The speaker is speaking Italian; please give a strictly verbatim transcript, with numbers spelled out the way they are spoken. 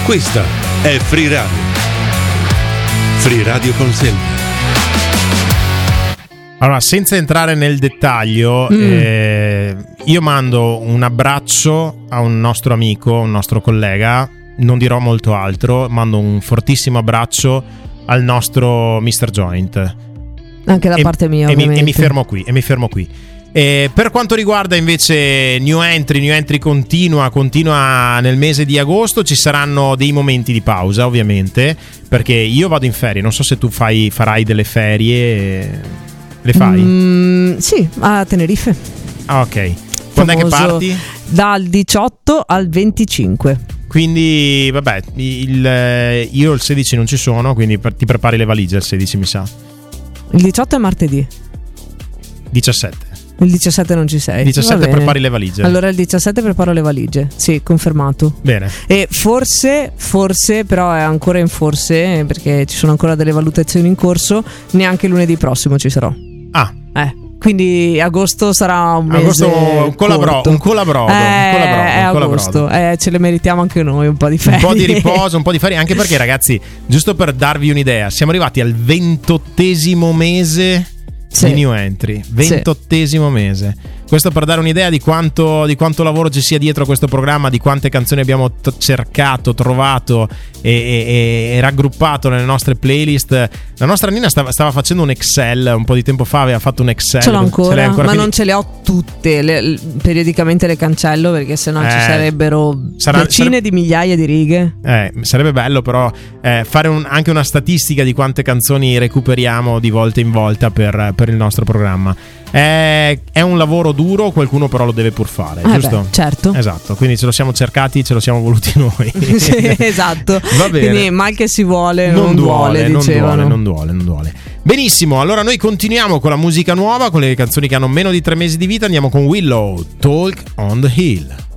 Questa è Free Radio. Free Radio con Selva. Allora, senza entrare nel dettaglio, mm. eh, io mando un abbraccio a un nostro amico, un nostro collega, non dirò molto altro, mando un fortissimo abbraccio al nostro mister Joint. Anche da e, parte mia, e ovviamente. Mi, e mi fermo qui, e mi fermo qui. E per quanto riguarda invece New Entry, New Entry continua, continua nel mese di agosto, ci saranno dei momenti di pausa, ovviamente, perché io vado in ferie, non so se tu fai, farai delle ferie... Le fai? Mm, sì, a Tenerife. Ah, ok. Quando è che parti? Dal diciotto al venticinque. Quindi, vabbè, il, io il sedici non ci sono, quindi ti prepari le valigie il sedici, mi sa. Il diciotto è martedì. diciassette. Il diciassette non ci sei. diciassette prepari le valigie. Allora il diciassette preparo le valigie. Sì, confermato. Bene. E forse, forse, però è ancora in forse, perché ci sono ancora delle valutazioni in corso, neanche lunedì prossimo ci sarò. Ah. Eh. Quindi agosto sarà un mese agosto un colabro, un colabrodo, eh, un colabrodo, è un agosto, eh, ce le meritiamo anche noi un po' di ferie, un po' di riposo, un po' di ferie, anche perché ragazzi, giusto per darvi un'idea, siamo arrivati al ventottesimo mese sì. di New Entry, ventottesimo sì. mese. Questo per dare un'idea di quanto, di quanto lavoro ci sia dietro questo programma, di quante canzoni abbiamo t- cercato, trovato e, e, e raggruppato nelle nostre playlist. La nostra Nina stava, stava facendo un Excel un po' di tempo fa, aveva fatto un Excel. Ce l'ho ancora, ce ancora ma quindi... non ce le ho tutte, le, le, periodicamente le cancello perché sennò eh, ci sarebbero sarà, decine sarebbe... di migliaia di righe. Eh, sarebbe bello però eh, fare un, anche una statistica di quante canzoni recuperiamo di volta in volta per, per il nostro programma. È, è un lavoro duro, qualcuno però lo deve pur fare, eh giusto? Beh, certo. Esatto, quindi ce lo siamo cercati, ce lo siamo voluti noi. Sì, esatto. Va bene. Quindi mal che si vuole non, non duole, duole, non dicevano. duole, non duole, non duole. Benissimo, allora noi continuiamo con la musica nuova, con le canzoni che hanno meno di tre mesi di vita. Andiamo con Willow, Talk on the Hill.